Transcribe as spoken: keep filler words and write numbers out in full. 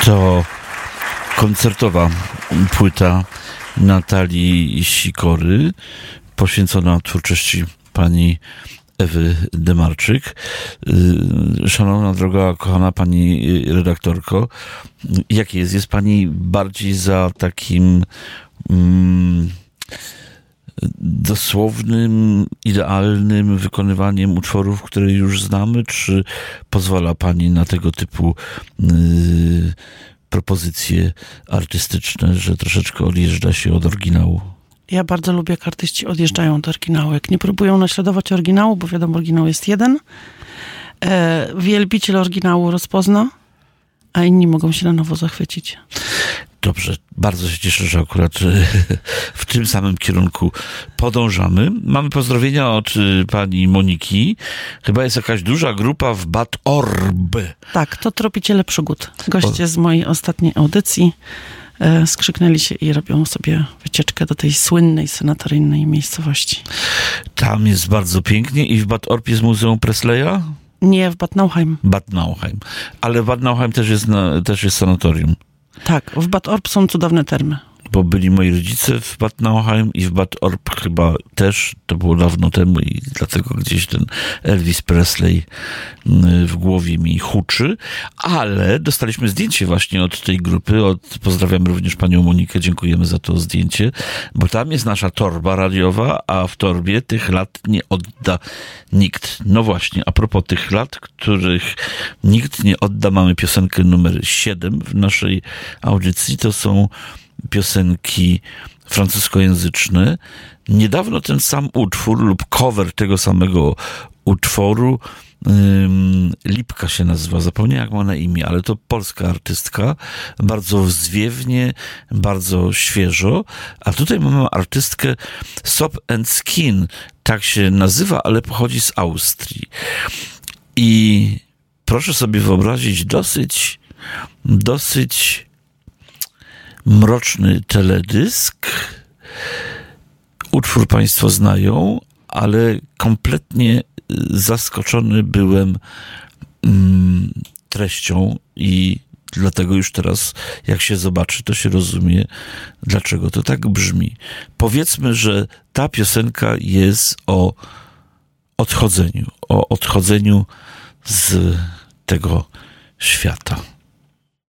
To koncertowa płyta Natalii Sikory, poświęcona twórczości pani Ewy Demarczyk. Szanowna, droga, kochana pani redaktorko, jakie jest? Jest pani bardziej za takim mm, dosłownym, idealnym wykonywaniem utworów, które już znamy, czy pozwala pani na tego typu yy, propozycje artystyczne, że troszeczkę odjeżdża się od oryginału? Ja bardzo lubię, jak artyści odjeżdżają od oryginału. Jak nie próbują naśladować oryginału, bo wiadomo, oryginał jest jeden. E, wielbiciel oryginału rozpozna, a inni mogą się na nowo zachwycić. Dobrze, bardzo się cieszę, że akurat w tym samym kierunku podążamy. Mamy pozdrowienia od pani Moniki. Chyba jest jakaś duża grupa w Bad Orb. Tak, to Tropiciele Przygód. Goście z mojej ostatniej audycji e, skrzyknęli się i robią sobie wycieczkę do tej słynnej, sanatoryjnej miejscowości. Tam jest bardzo pięknie i w Bad Orb jest Muzeum Presleya? Nie, w Bad Nauheim. Bad Nauheim. Ale w Bad Nauheim też jest, na, też jest sanatorium. Tak, w Bad Orb są cudowne termy. Bo byli moi rodzice w Bad Nauheim i w Bad Orb chyba też, to było dawno temu i dlatego gdzieś ten Elvis Presley w głowie mi huczy, ale dostaliśmy zdjęcie właśnie od tej grupy, od, pozdrawiam również panią Monikę, dziękujemy za to zdjęcie, bo tam jest nasza torba radiowa, a w torbie tych lat nie odda nikt. No właśnie, a propos tych lat, których nikt nie odda, mamy piosenkę numer siedem w naszej audycji, to są piosenki francuskojęzyczne. Niedawno ten sam utwór lub cover tego samego utworu, ym, Lipka się nazywa, zapomniałem jak ma na imię, ale to polska artystka, bardzo zwiewnie, bardzo świeżo, a tutaj mamy artystkę Sop and Skin, tak się nazywa, ale pochodzi z Austrii. I proszę sobie wyobrazić dosyć, dosyć mroczny teledysk. Utwór państwo znają, ale kompletnie zaskoczony byłem mm, treścią i dlatego już teraz, jak się zobaczy, to się rozumie, dlaczego to tak brzmi. Powiedzmy, że ta piosenka jest o odchodzeniu, o odchodzeniu z tego świata.